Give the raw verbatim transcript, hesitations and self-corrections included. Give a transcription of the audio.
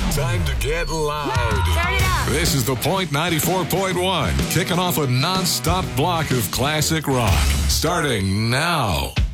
Time to get loud. Turn it up. This is The Point ninety-four point one, kicking off a non-stop block of classic rock. Starting now.